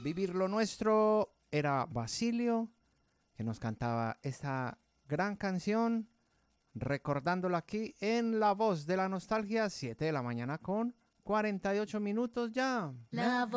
Vivir lo nuestro era Basilio, que nos cantaba esta gran canción, recordándola aquí en La Voz de la Nostalgia, 7 de la mañana con 48 minutos ya. La